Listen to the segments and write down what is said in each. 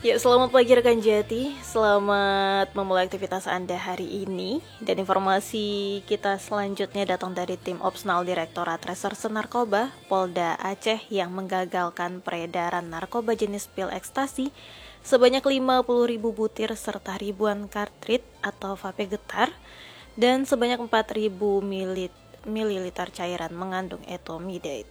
Ya, selamat pagi rekan Jati. Selamat memulai aktivitas Anda hari ini. Dan informasi kita selanjutnya datang dari tim Opsnal Direktorat Reserse Narkoba Polda Aceh yang menggagalkan peredaran narkoba jenis pil ekstasi sebanyak 50.000 butir serta ribuan kartrit atau vape getar dan sebanyak 4.000 mililiter cairan mengandung etomidate.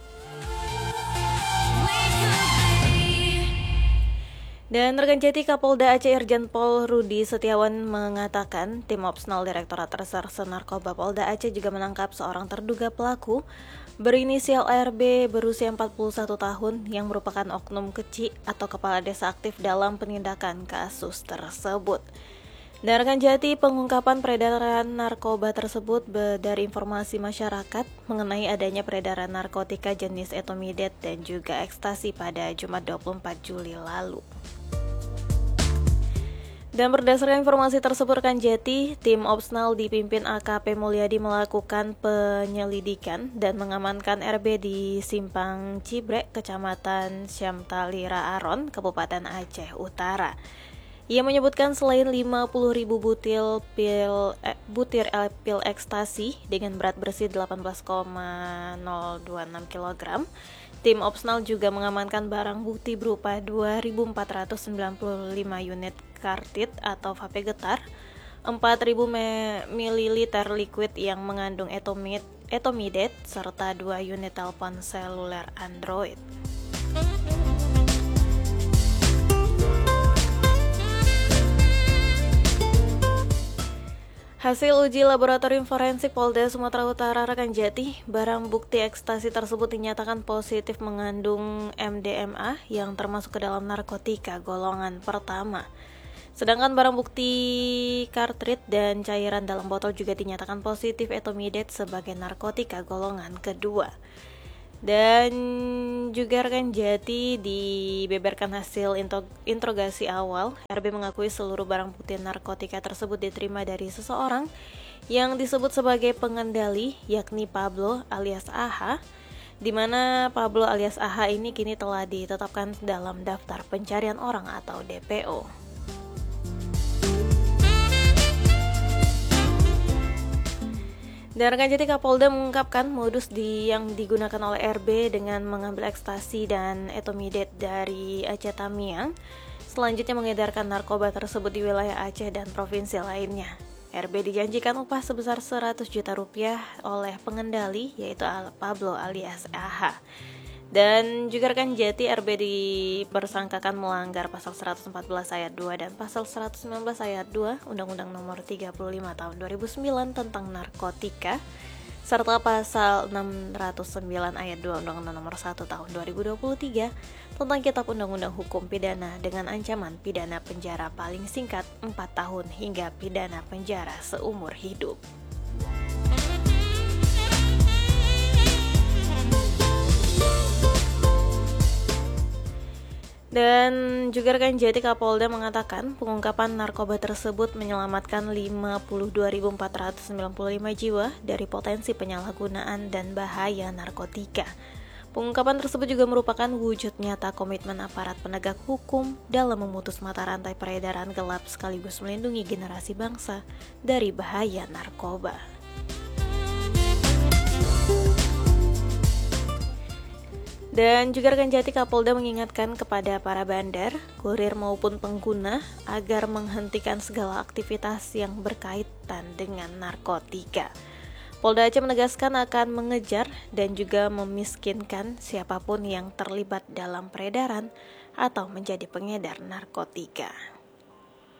Dan rekan Jati, Kapolda Aceh Irjen Pol Rudi Setiawan mengatakan tim Opsnal Direktorat Reserse Narkoba Polda Aceh juga menangkap seorang terduga pelaku berinisial ARB berusia 41 tahun yang merupakan oknum kecil atau kepala desa aktif dalam penindakan kasus tersebut. Dan rekan Jati, pengungkapan peredaran narkoba tersebut dari informasi masyarakat mengenai adanya peredaran narkotika jenis etomidate dan juga ekstasi pada Jumat 24 Juli lalu. Dan berdasarkan informasi tersebut rekan Jati, tim Opsnal dipimpin AKP Mulyadi melakukan penyelidikan dan mengamankan RB di Simpang Cibrek, Kecamatan Syamtalira Aron, Kabupaten Aceh Utara. Ia menyebutkan selain 50.000 butir pil ekstasi dengan berat bersih 18,026 kg, tim Opsnal juga mengamankan barang bukti berupa 2.495 unit kartit atau vape getar, 4.000 ml liquid yang mengandung etomidate, serta 2 unit telepon seluler Android. Hasil uji laboratorium forensik Polda Sumatera Utara rekan Jati, barang bukti ekstasi tersebut dinyatakan positif mengandung MDMA yang termasuk ke dalam narkotika golongan pertama. Sedangkan barang bukti kartrit dan cairan dalam botol juga dinyatakan positif etomidate sebagai narkotika golongan kedua. Dan juga rekan Jati, dibeberkan hasil interogasi awal, RB mengakui seluruh barang bukti narkotika tersebut diterima dari seseorang yang disebut sebagai pengendali, yakni Pablo alias AH, di mana Pablo alias AH ini kini telah ditetapkan dalam daftar pencarian orang atau DPO. Dan rekan Jati, Kapolda mengungkapkan modus yang digunakan oleh RB dengan mengambil ekstasi dan etomidate dari Aceh Tamiang, selanjutnya mengedarkan narkoba tersebut di wilayah Aceh dan provinsi lainnya. RB dijanjikan upah sebesar 100 juta rupiah oleh pengendali, yaitu Pablo alias AH. Dan juga rekan Jati, RB dipersangkakan melanggar pasal 114 ayat 2 dan pasal 119 ayat 2 Undang-Undang Nomor 35 Tahun 2009 tentang narkotika, serta pasal 609 ayat 2 Undang-Undang Nomor 1 Tahun 2023 tentang Kitab Undang-Undang Hukum Pidana dengan ancaman pidana penjara paling singkat 4 tahun hingga pidana penjara seumur hidup. Dan juga rekan Jati, Kapolda mengatakan pengungkapan narkoba tersebut menyelamatkan 52.495 jiwa dari potensi penyalahgunaan dan bahaya narkotika. Pengungkapan tersebut juga merupakan wujud nyata komitmen aparat penegak hukum dalam memutus mata rantai peredaran gelap sekaligus melindungi generasi bangsa dari bahaya narkoba. Dan juga rekan Jati, Kapolda mengingatkan kepada para bandar, kurir maupun pengguna agar menghentikan segala aktivitas yang berkaitan dengan narkotika. Polda Aceh menegaskan akan mengejar dan juga memiskinkan siapapun yang terlibat dalam peredaran atau menjadi pengedar narkotika.